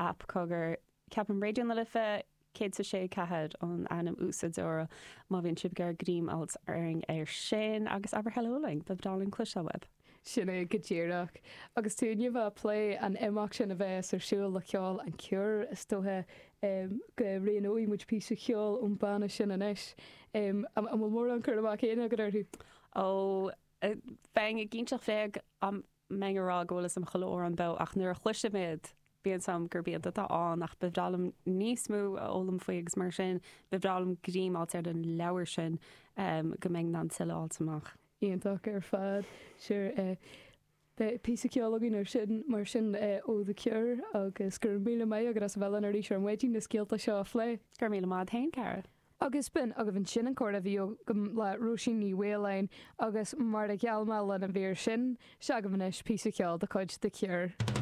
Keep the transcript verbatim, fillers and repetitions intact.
app cogur ceapan réidir na lifa céad sa sé cahad an anam úsadóra má bhíonn sib gur grím alt aring ar sin agus aber helóling ba bdáling cluise web. Sinna go ddíireach. Agus túne bh lé an imach sin a bheits ar siúil le ceáil an cure is tóthe um, go réonóí muid pí cheáil ón banna sin an isis. Um, am bhfuil mór an chuach chéine go dú? Ó féin a ginteach féag am mengará ggólas am cholóir an be ach nuair a chluise méid bíon sam gur bíon dat an ach bevdálam níos mú ólam faoigs mar sin bevdálam grím alt ar den leabhar sin um, go mbeidh an tiile altamach. Íontach ar fad siir pí ceolalaín ar sin mar sin ó de cure agus gur míle mé agus bhil an rí ar muidín na scéalta seo a phlé. Gur míle mád hain cara. Agus bin a go bhín sin an cóir a bhí go le roisin ní bhléin agus mar a gealma le an bhír sin se go bhanis pí ceol de chuid de cure.